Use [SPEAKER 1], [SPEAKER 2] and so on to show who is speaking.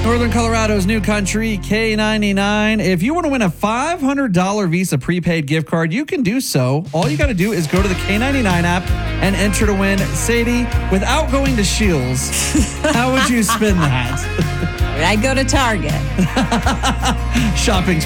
[SPEAKER 1] Northern Colorado's new country, K99. If you want to win a $500 Visa prepaid gift card, you can do so. All you got to do is go to the K99 app and enter to win. Sadie, without going to Shields, how would you spend that?
[SPEAKER 2] I'd go to Target.
[SPEAKER 1] Shopping's